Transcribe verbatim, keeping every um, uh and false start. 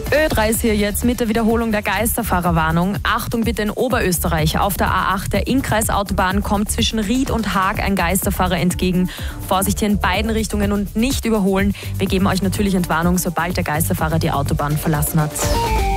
Ö drei ist hier jetzt mit der Wiederholung der Geisterfahrerwarnung. Achtung bitte in Oberösterreich. Auf der A acht der Innkreisautobahn kommt zwischen Ried und Haag ein Geisterfahrer entgegen. Vorsicht hier in beiden Richtungen und nicht überholen. Wir geben euch natürlich Entwarnung, sobald der Geisterfahrer die Autobahn verlassen hat.